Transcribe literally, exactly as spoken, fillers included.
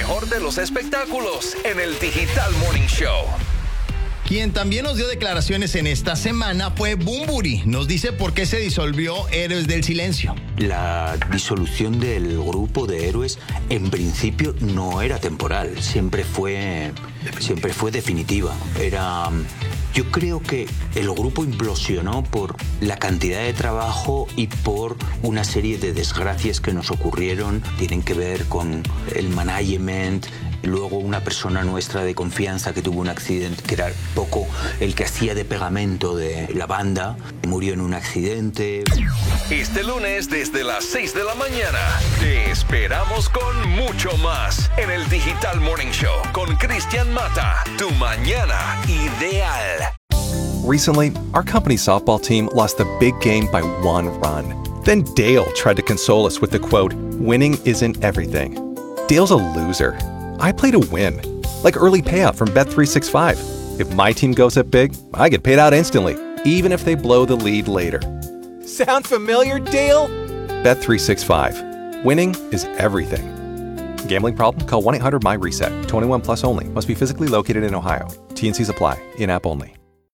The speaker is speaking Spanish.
mejor de los espectáculos en el Digital Morning Show. Quien también nos dio declaraciones en esta semana fue Bunbury. Nos dice por qué se disolvió Héroes del Silencio. La disolución del grupo de Héroes en principio no era temporal, siempre fue, siempre fue definitiva. Era, yo creo que el grupo implosionó por la cantidad de trabajo y por una serie de desgracias que nos ocurrieron. Tienen que ver con el management. Luego una persona nuestra de confianza que tuvo un accidente, que era poco el que hacía de pegamento de la banda, murió en un accidente. Este lunes desde las seis de la mañana te esperamos con mucho más en el Digital Morning Show con Cristian Mata, tu mañana ideal. Recently, our company softball team lost the big game by one run. Then Dale tried to console us with the quote, "Winning isn't everything." Dale's a loser. I play to win, like early payout from Bet three sixty-five. If my team goes up big, I get paid out instantly, even if they blow the lead later. Sound familiar, Dale? Bet three sixty-five. Winning is everything. Gambling problem? Call one eight hundred M Y RESET. twenty-one plus only. Must be physically located in Ohio. T and C's apply. In-app only.